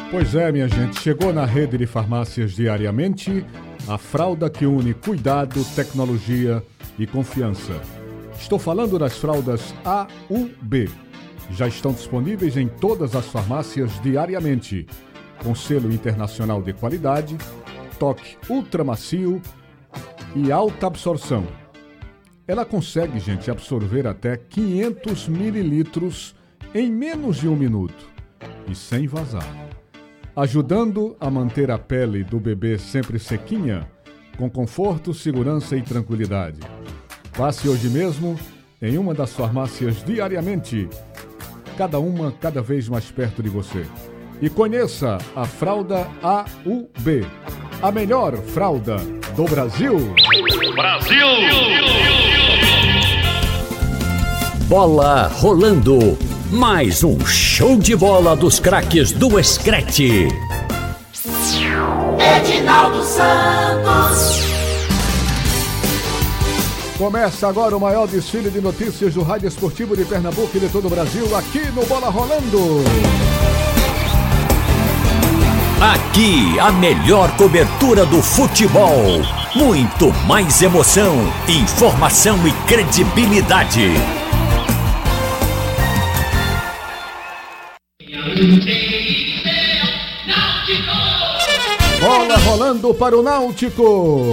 Pois é, minha gente, chegou na rede de farmácias Diariamente a fralda que une cuidado, tecnologia e confiança. Estou falando das fraldas AUB. Já estão disponíveis em todas as farmácias Diariamente, com selo internacional de qualidade, toque ultramacio e alta absorção. Ela consegue, gente, absorver até 500 mililitros em menos de 1 minuto e sem vazar, ajudando a manter a pele do bebê sempre sequinha, com conforto, segurança e tranquilidade. Passe hoje mesmo em uma das farmácias Diariamente, cada vez mais perto de você. E conheça a fralda AUB, a melhor fralda do Brasil. Brasil! Bola rolando. Mais um show de bola dos craques do Screte. Edinaldo Santos. Começa agora o maior desfile de notícias do Rádio Esportivo de Pernambuco e de todo o Brasil, aqui no Bola Rolando. Aqui, a melhor cobertura do futebol. Muito mais emoção, informação e credibilidade. Bola rolando para o Náutico.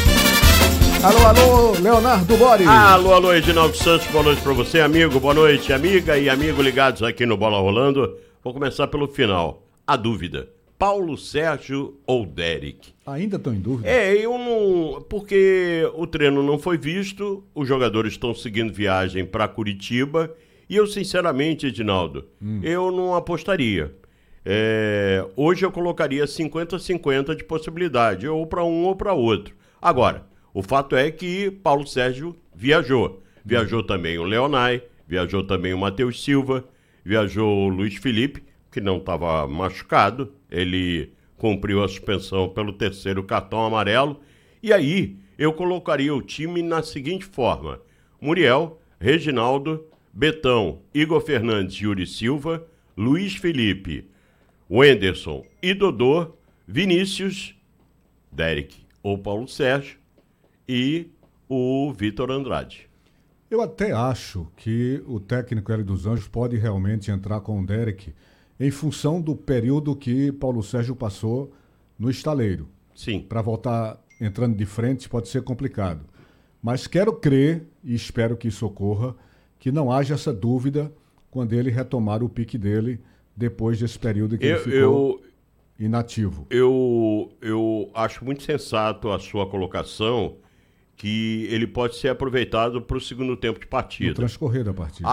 Alô, alô, Leonardo Bori. Alô, Edinaldo Santos, boa noite pra você, amigo, boa noite, amiga e amigo ligados aqui no Bola Rolando. Vou começar pelo final. A dúvida, Paulo Sérgio ou Derek? Ainda estão em dúvida? Eu não... Porque o treino não foi visto, os jogadores estão seguindo viagem pra Curitiba e eu, sinceramente, Edinaldo, eu não apostaria. Hoje eu colocaria 50-50 de possibilidade, ou para um ou para outro. Agora, o fato é que Paulo Sérgio viajou. Viajou também o Leonai, viajou também o Matheus Silva, viajou o Luiz Felipe, que não estava machucado, ele cumpriu a suspensão pelo 3º cartão amarelo. E aí, eu colocaria o time na seguinte forma: Muriel, Reginaldo, Betão, Igor Fernandes, Yuri Silva, Luiz Felipe, Wenderson e Dodô, Vinícius, Derek ou Paulo Sérgio e o Vitor Andrade. Eu até acho que o técnico Hélio dos Anjos pode realmente entrar com o Derek em função do período que Paulo Sérgio passou no estaleiro. Sim. Para voltar entrando de frente pode ser complicado. Mas quero crer, e espero que isso ocorra, que não haja essa dúvida quando ele retomar o pique dele depois desse período que ele ficou inativo. Eu acho muito sensato a sua colocação, que ele pode ser aproveitado para o segundo tempo de partida. No transcorrer da partida.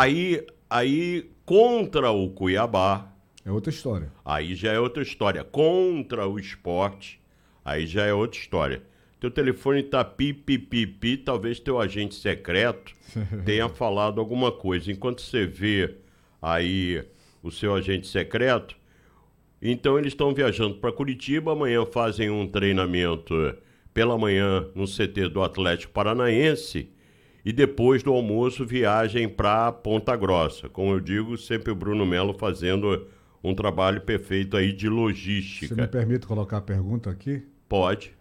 Aí contra o Cuiabá... É outra história. Aí já é outra história. Contra o Sport, aí já é outra história. Teu telefone tá pi, talvez teu agente secreto tenha falado alguma coisa. Enquanto você vê aí o seu agente secreto, então eles estão viajando para Curitiba, amanhã fazem um treinamento pela manhã no CT do Atlético Paranaense e depois do almoço viagem para Ponta Grossa. Como eu digo, sempre o Bruno Melo fazendo um trabalho perfeito aí de logística. Você me permite colocar a pergunta aqui? Pode.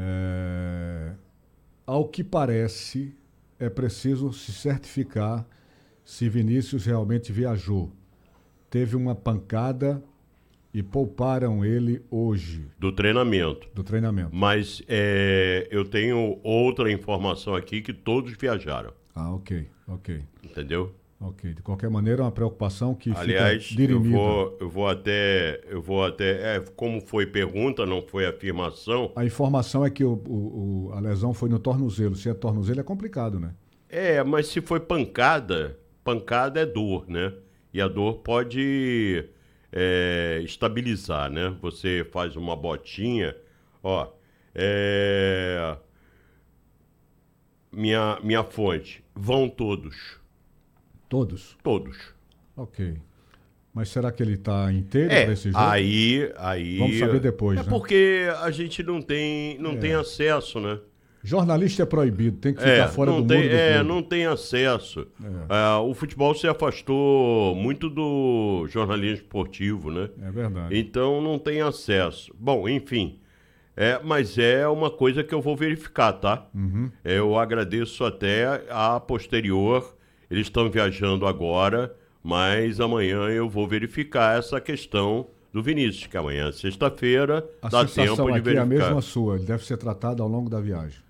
Ao que parece, é preciso se certificar se Vinícius realmente viajou. Teve uma pancada e pouparam ele hoje. Do treinamento. Mas eu tenho outra informação aqui que todos viajaram. Ah, ok. Entendeu? Ok. De qualquer maneira, é uma preocupação que aliás, fica dirimida. eu vou até como foi pergunta, não foi afirmação. A informação é que a lesão foi no tornozelo. Se é tornozelo, é complicado, né? Mas se foi pancada é dor, né? E a dor pode estabilizar, né? Você faz uma botinha, minha fonte, vão todos. Todos? Todos. Ok. Mas será que ele está inteiro para esse jogo? Aí... Vamos saber depois, né? Porque a gente não tem acesso, né? Jornalista é proibido, tem que ficar fora do mundo do clube. Não tem acesso. O futebol se afastou muito do jornalismo esportivo, né? É verdade. Então não tem acesso. Bom, enfim. Mas é uma coisa que eu vou verificar, tá? Uhum. Eu agradeço até a posterior. Eles estão viajando agora, mas amanhã eu vou verificar essa questão do Vinícius, que amanhã é sexta-feira, dá tempo de verificar. A sensação aqui é a mesma sua, ele deve ser tratado ao longo da viagem.